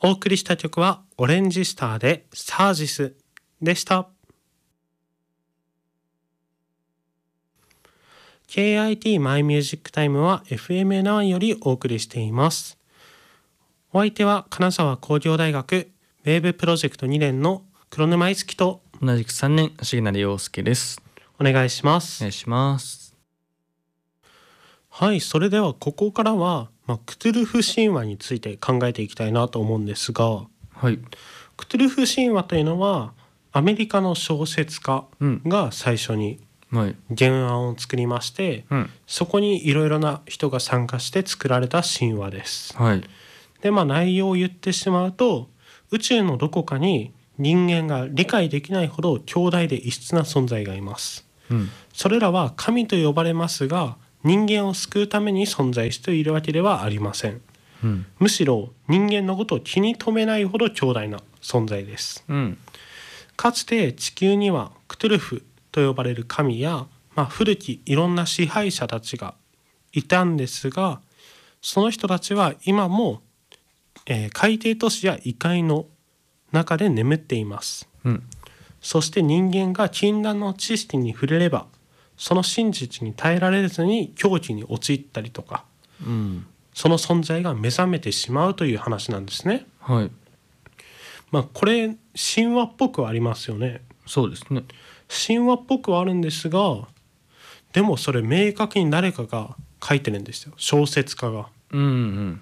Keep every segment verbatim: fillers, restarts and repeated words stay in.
お送りした曲はオレンジスターでサージスでした。 ケーアイティー マイミュージックタイムは エフエムエヌワン よりお送りしています。お相手は金沢工業大学ウェーブプロジェクトにねんの黒沼いつきと同じくさんねん重成陽介です。 お願いします。 お願いします。 はい、それではここからは、まあ、クトゥルフ神話について考えていきたいなと思うんですが、 はい。 クトゥルフ神話というのはアメリカの小説家うん。 が最初にはい。 原案を作りまして、 うん。 そこにいろいろな人が参加して作られた神話です。 はい。 で、まあ内容を言ってしまうと、宇宙のどこかに人間が理解できないほど強大で異質な存在がいます。 うん。 それらは神と呼ばれますが、人間を救うために存在しているわけではありません。 うん。 むしろ人間のことを気に留めないほど強大な存在です。 うん。 かつて地球にはクトゥルフと呼ばれる神や、まあ、古きいろんな支配者たちがいたんですが、その人たちは今も、えー海底都市や異界の中で眠っています。 うん。 そして人間が禁断の知識に触れれば、その真実に耐えられずに狂気に陥ったりとか、 うん。 その存在が目覚めてしまうという話なんですね。 はい。 まあこれ神話っぽくはありますよね。 そうですね。 神話っぽくはあるんですが、でもそれ明確に誰かが書いてるんですよ、小説家が。 うん。うん。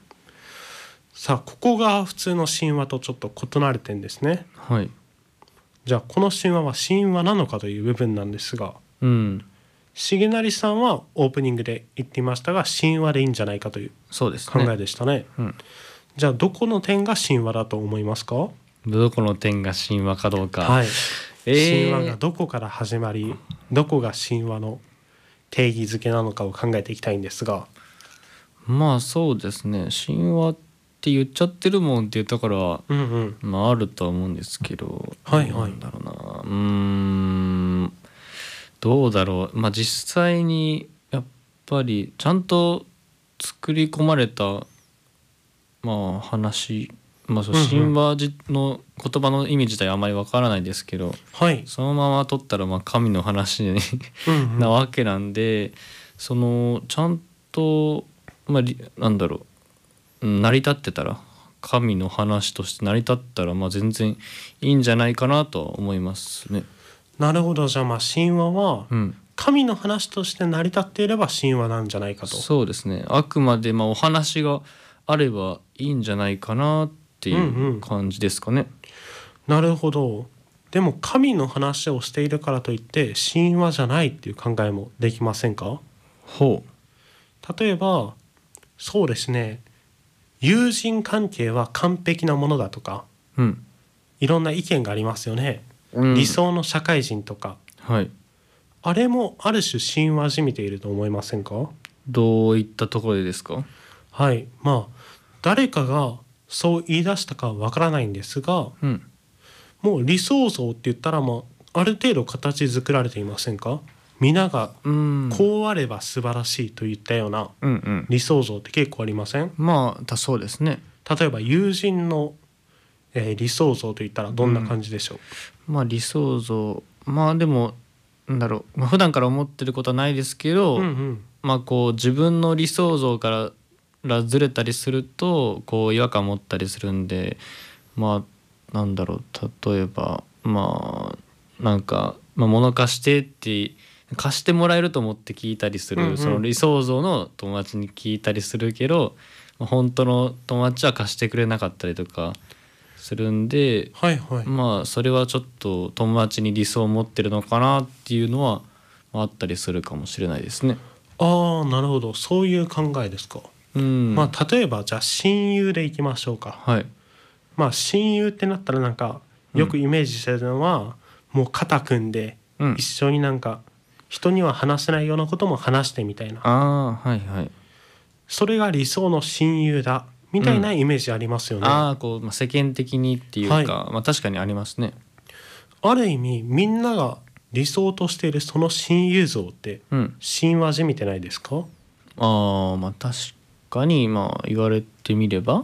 さあここが普通の神話とちょっと異なる点ですね。 はい。 じゃあこの神話は神話なのかという部分なんですが、 うん。 重成さんはオープニングで言っていましたが、神話でいいんじゃないかというそうです考えね。 でしたね。 うん。 じゃあどこの点が神話だと思いますか？ どこの点が神話かどうか。 はい、 えー、 神話がどこから始まり、どこが神話の定義づけなのかを考えていきたいんですが。 まあそうですね。神話って言っちゃってるもんっていうところは、 うんうん。 まああるとは思うんですけど、 はいはいなんだろうな。うーん。どうだろう。まあ実際にやっぱりちゃんと作り込まれたまあ話、まあ、そううんうん神話じの言葉の意味自体はあまりわからないですけど、 はい。 そのまま取ったらまあ神の話にうんうんなわけなんで、そのちゃんと、まあ、りなんだろう、うん成り立ってたら、神の話として成り立ったらまあ全然いいんじゃないかなとは思いますね。 なるほど。じゃあまあ神話はうん、 神の話として成り立っていれば神話なんじゃないかと。 そうですね。あくまでまあお話があればいいんじゃないかなっていう感じですかね。 なるほど。でも神の話をしているからといって神話じゃないっていう考えもできませんか？ ほ例えばそうですね、友人関係は完璧なものだとか、 う。うん。 いろんな意見がありますよね。 うん、 理想の社会人とか、 はい。 あれもある種神話じみていると思いませんか？ どういったところでですか？ はい、まあ誰かがそう言い出したかはわからないんですが、 うん。 もう理想像って言ったらもうある程度形作られていませんか？皆がうん。 こうあれば素晴らしいといったようなうんうん。 理想像って結構ありません？ まあだそうですね。 例えば友人の、えー理想像といったらどんな感じでしょう？ まあ理想像、まあでもなんだろう、まあ、普段から思ってることはないですけど、 うんうんまあこう自分の理想像かららずれたりするとこう違和感持ったりするんで、まあなんだろう、例えばまあなんか、まあ、物貸してって貸してもらえると思って聞いたりする、 うんうんその理想像の友達に聞いたりするけど、まあ本当の友達は貸してくれなかったりとかするんで、 はいはい、 まあそれはちょっと友達に理想を持ってるのかなっていうのはまああったりするかもしれないですね。 ああなるほど、そういう考えですか。 うん。 まあ例えばじゃあ親友でいきましょうか。 はい。 まあ親友ってなったらなんかよくイメージしてるのは、もう肩組んでうん。 一緒になんか人には話せないようなことも話してみたいな、 ああはいはい。 それが理想の親友だみたいなイメージありますよね。 ああこう、まあ、世間的にっていうか、 はいまあ確かにありますね。 ある意味みんなが理想としているその親友像ってうん。 神話じみてないですか？ ああまあ確かにまあ言われてみれば。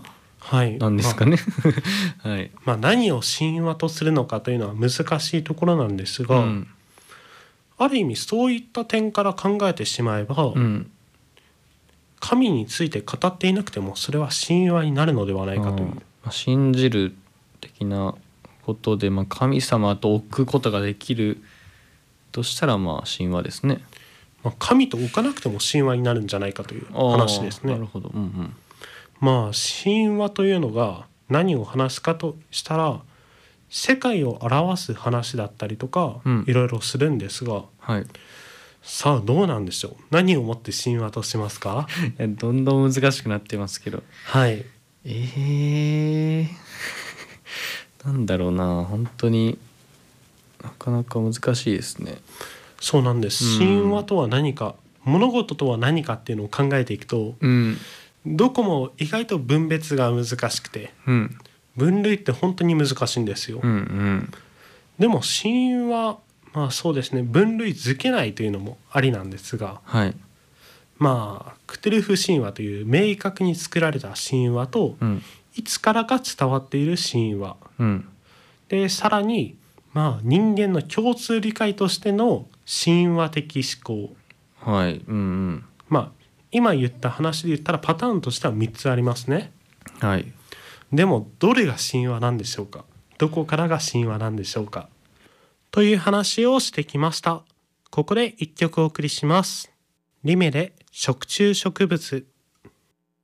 はいなんですかね。はい。 まあ、何を神話とするのかというのは難しいところなんですが、 うんある意味そういった点から考えてしまえば、 うん神について語っていなくてもそれは神話になるのではないかという。 あーまあ信じる的なことで、まあ、神様と置くことができるとしたらまあ神話ですね。 まあ、神と置かなくても神話になるんじゃないかという話ですねあーなる。ほど。うんうんまあ神話というのが何を話すかとしたら世界を表す話だったりとか、 うんいろいろするんですが、 はい。 さあどうなんでしょう。何をもって神話としますか？ いやどんどん難しくなってますけど。 はいえー、なんだろうな、本当になかなか難しいですね。 そうなんです。 うん神話とは何か、物事とは何かっていうのを考えていくと、 うんどこも意外と分別が難しくて、 うん分類って本当に難しいんですよ。 うんうんでも神話、まあそうですね、分類づけないというのもありなんですが、 はい。 まあクトゥルフ神話という明確に作られた神話と、 うんいつからか伝わっている神話うんで、さらにまあ人間の共通理解としての神話的思考、 はい。うんうんまあ今言った話で言ったらパターンとしてはみっつありますね。 はい。 でもどれが神話なんでしょうか。どこからが神話なんでしょうか。という話をしてきました。ここで一曲お送りします。リメで食虫植物。